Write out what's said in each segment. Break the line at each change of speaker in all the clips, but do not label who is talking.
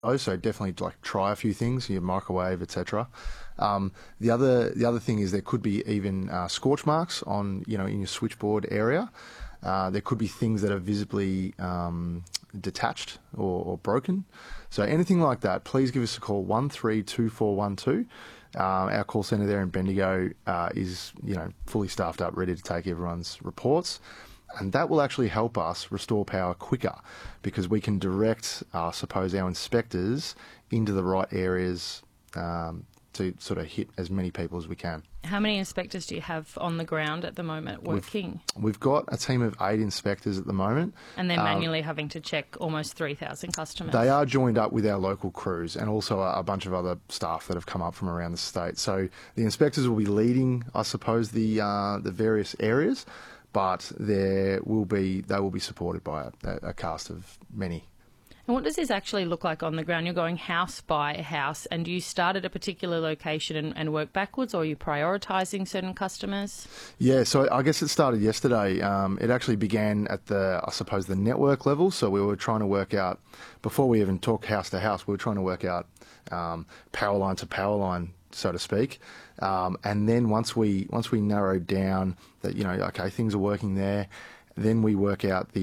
So definitely like try a few things, your microwave, etc. The other thing is there could be even scorch marks on in your switchboard area. There could be things that are visibly detached or broken. So anything like that, please give us a call 132412. Our call centre there in Bendigo is fully staffed up, ready to take everyone's reports. And that will actually help us restore power quicker because we can direct, I suppose, our inspectors into the right areas to sort of hit as many people as we can.
How many inspectors do you have on the ground at the moment working?
We've got a team of 8 inspectors at the moment.
And they're manually having to check almost 3,000 customers.
They are joined up with our local crews and also a bunch of other staff that have come up from around the state. So the inspectors will be leading, I suppose, the various areas, but they will be supported by a cast of many.
And what does this actually look like on the ground? You're going house by house, and do you start at a particular location and work backwards, or are you prioritising certain customers?
Yeah, so I guess it started yesterday. It actually began at the network level. So we were trying to work out, before we even talk house to house, we were trying to work out power line to power line, so to speak. And then once we narrowed down that, okay, things are working there, then we work out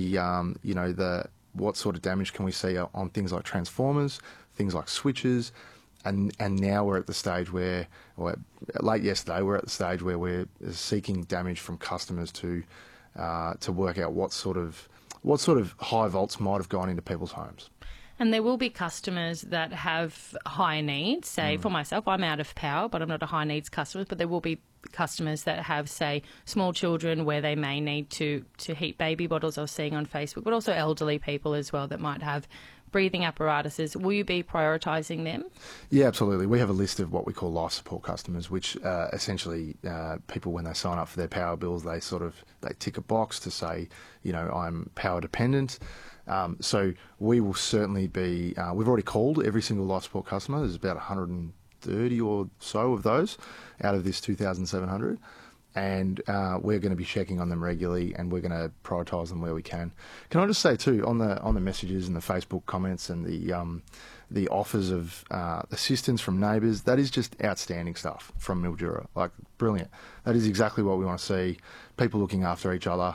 what sort of damage can we see on things like transformers, things like switches, and now we're at the stage where, late yesterday, we're at the stage where we're seeking damage from customers to work out what sort of high volts might have gone into people's homes.
And there will be customers that have high needs. Say, for myself, I'm out of power, but I'm not a high needs customer. But there will be customers that have, say, small children where they may need to heat baby bottles, I was seeing on Facebook, but also elderly people as well that might have breathing apparatuses. Will you be prioritising them? Yeah,
absolutely. We have a list of what we call life support customers, which essentially people, when they sign up for their power bills, they tick a box to say, I'm power dependent. So we will certainly be, we've already called every single life support customer. There's about 130 or so of those out of this 2,700. And we're going to be checking on them regularly, and we're going to prioritise them where we can. Can I just say too, on the messages and the Facebook comments and the offers of assistance from neighbours, that is just outstanding stuff from Mildura. Like, brilliant. That is exactly what we want to see. People looking after each other.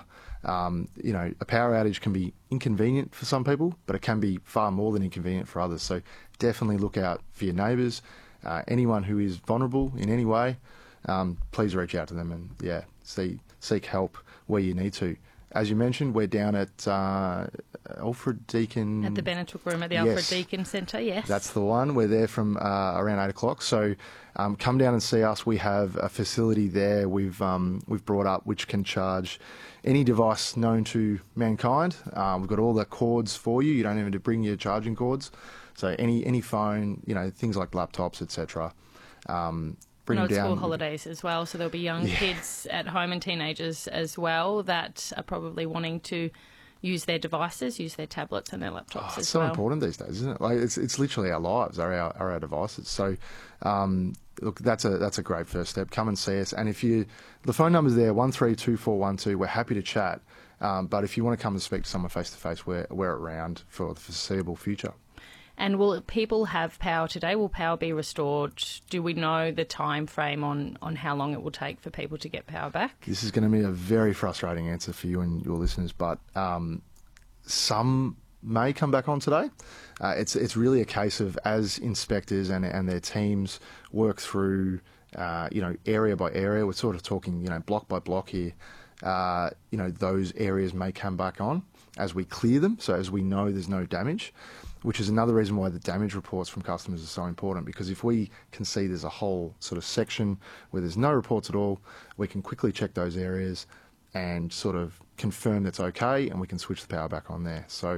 A power outage can be inconvenient for some people, but it can be far more than inconvenient for others. So definitely look out for your neighbours. Anyone who is vulnerable in any way, please reach out to them and seek help where you need to. As you mentioned, we're down at Alfred Deakin.
At the Benetwick Room at the Alfred Deakin Centre, yes.
That's the one. We're there from around 8 o'clock. So come down and see us. We have a facility there we've brought up which can charge any device known to mankind. We've got all the cords for you. You don't even have to bring your charging cords. So any phone, things like laptops, etc.
It's school holidays as well, so there'll be young kids at home and teenagers as well that are probably wanting to use their devices, use their tablets and their laptops as well.
It's so important these days, isn't it? Like it's literally our lives are our devices. So look, that's a great first step. Come and see us, and the phone number's there 132412. We're happy to chat. But if you want to come and speak to someone face to face, we're around for the foreseeable future.
And will people have power today? Will power be restored? Do we know the time frame on how long it will take for people to get power back?
This is going to be a very frustrating answer for you and your listeners, but some may come back on today. It's really a case of, as inspectors and their teams work through, area by area, we're sort of talking, block by block here, those areas may come back on as we clear them, so as we know there's no damage, which is another reason why the damage reports from customers are so important, because if we can see there's a whole sort of section where there's no reports at all, we can quickly check those areas and sort of confirm that's okay, and we can switch the power back on there. So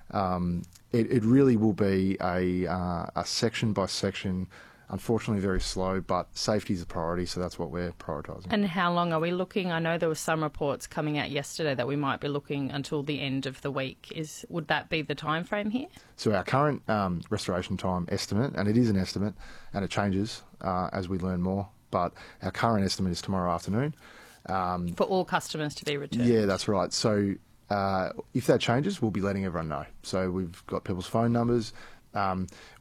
it really will be a section by section. Unfortunately, very slow, but safety is a priority, so that's what we're prioritising.
And how long are we looking? I know there were some reports coming out yesterday that we might be looking until the end of the week. Would that be the time frame here?
So our current restoration time estimate, and it is an estimate, and it changes as we learn more, but our current estimate is tomorrow afternoon.
For all customers to be returned?
Yeah, that's right. So if that changes, we'll be letting everyone know. So we've got people's phone numbers. um,